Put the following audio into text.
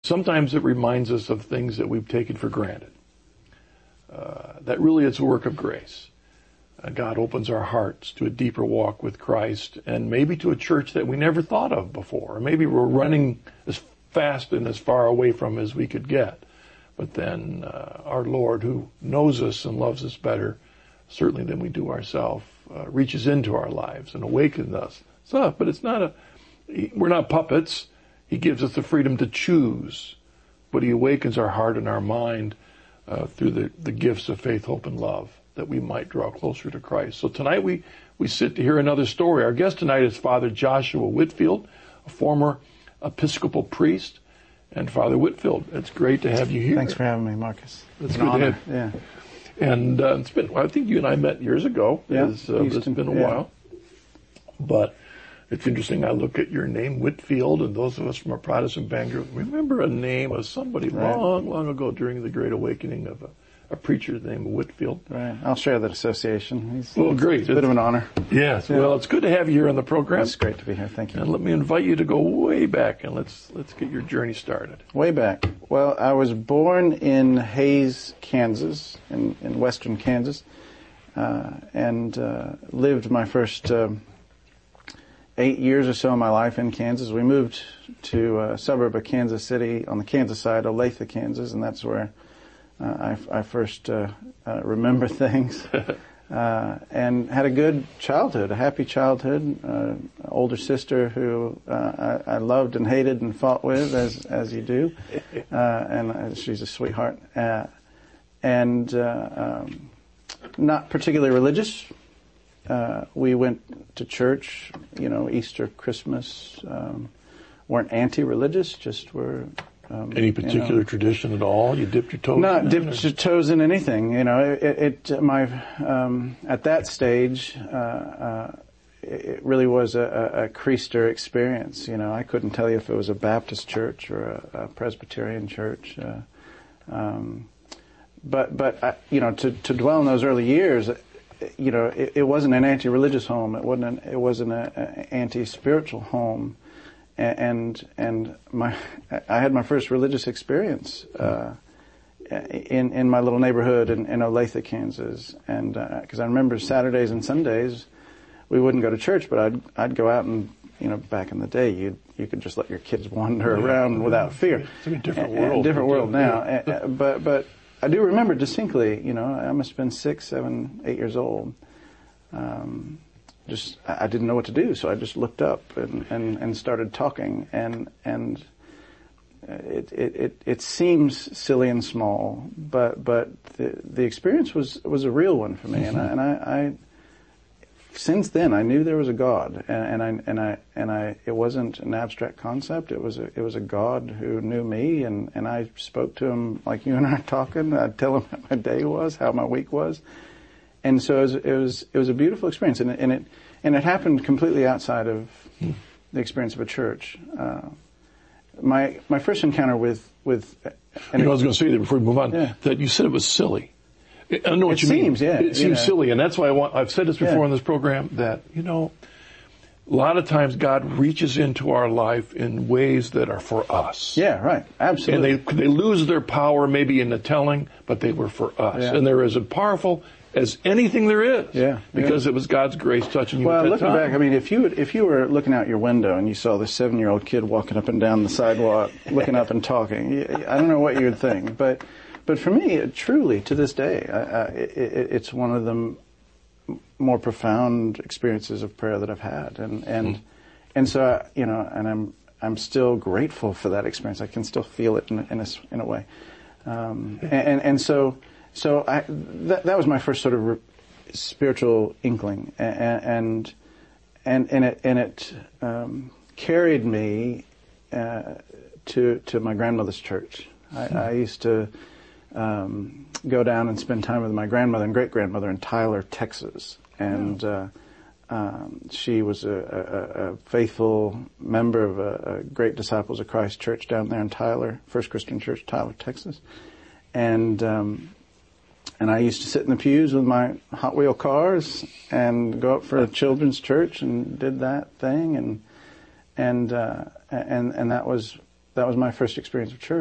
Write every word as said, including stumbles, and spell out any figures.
Sometimes it reminds us of things that we've taken for granted. Uh, that really it's a work of grace. Uh, God opens our hearts to a deeper walk with Christ, and maybe to a church that we never thought of before. Or maybe we're running as fast and as far away from as we could get. But then uh, our Lord, who knows us and loves us better, certainly than we do ourselves, uh, reaches into our lives and awakens us. So, but it's not a, we're not puppets. He gives us the freedom to choose, but he awakens our heart and our mind uh, through the, the gifts of faith, hope, and love, that we might draw closer to Christ. So tonight we, we sit to hear another story. Our guest tonight is Father Joshua Whitfield, a former Episcopal priest. And Father Whitfield, it's great to have you here. Thanks for having me, Marcus. It's an good honor. to have, yeah. And uh, it's been, I think you and I met years ago. Yeah, It's, uh, it's been a yeah. while. But it's interesting, I look at your name, Whitfield, and those of us from a Protestant background remember a name of somebody Right. long, long ago during the Great Awakening of a, a preacher named Whitfield. Right. I'll share that association. He's, Well, great. It's a bit of an honor. Yes. Yeah. Well, it's good to have you here on the program. It's great to be here. Thank you. And let me invite you to go way back and let's let's get your journey started. Way back. Well, I was born in Hays, Kansas, in, in western Kansas, uh, and uh, lived my first um, eight years or so of my life in Kansas. We moved to a suburb of Kansas City on the Kansas side, Olathe, Kansas, and that's where uh, I, I first uh, uh, remember things. Uh, and had a good childhood, a happy childhood. Uh, older sister who uh, I, I loved and hated and fought with, as as you do, uh, and uh, she's a sweetheart. Uh, and uh, um, not particularly religious. Uh, we went to church, you know, Easter, Christmas. Um, weren't anti-religious, just were. Um, Any particular you know, tradition at all? You dipped your toes Not in dipped or? your toes in anything. You know, it, it my um, at that stage, uh, uh, it really was a, a, a Creaster experience. You know, I couldn't tell you if it was a Baptist church or a, a Presbyterian church. Uh, um, but but I, you know, to to dwell in those early years, you know, it, it wasn't an anti-religious home. It wasn't an, it wasn't an anti-spiritual home. And and my I had my first religious experience uh, in in my little neighborhood in, in Olathe, Kansas, and because uh, I remember Saturdays and Sundays we wouldn't go to church, but I'd I'd go out and, you know, back in the day you you could just let your kids wander yeah. around without fear. It's a different and, world. and different world now, yeah. and, but but I do remember distinctly. You know, I must have been six, seven, eight years old. Um, Just, I didn't know what to do, so I just looked up and, and, and started talking, and and it, it it it seems silly and small, but but the the experience was was a real one for me, and I, and I, I since then I knew there was a God, and, and I and I and I it wasn't an abstract concept. It was a it was a God who knew me, and, and I spoke to him like you and I are talking. I'd tell him how my day was, how my week was. And so it was, it was it was a beautiful experience, and it and it, and it happened completely outside of the experience of a church. Uh, my my first encounter with with and you know, I was going to say that before we move on, yeah. that you said it was silly. I know what it you seems, mean. Yeah, it seems know. silly, and that's why I want. I've said this before Yeah. on this program that, you know, a lot of times God reaches into our life in ways that are for us. Yeah, right, absolutely. And they they lose their power maybe in the telling, but they were for us, Yeah. and they're as powerful as anything there is. Yeah, because yeah. it was God's grace touching you well, at that looking time. back, I mean, if you would, if you were looking out your window and you saw this seven-year-old kid walking up and down the sidewalk, looking up and talking, I don't know what you would think, but but for me, truly, to this day, I, I, it, it's one of the m- more profound experiences of prayer that I've had, and and mm. and so I, you know, and I'm I'm still grateful for that experience. I can still feel it in, in a in a way, um, and, and and so. So I, that, that was my first sort of re- spiritual inkling, and and and, and it and it um, carried me uh, to to my grandmother's church. I, I used to um, go down and spend time with my grandmother and great grandmother in Tyler, Texas, and uh, um, she was a, a, a faithful member of a, a Great Disciples of Christ church down there in Tyler, First Christian Church, Tyler, Texas, and. Um, And I used to sit in the pews with my Hot Wheel cars and go up for a children's church and did that thing, and and uh, and and that was that was my first experience of church.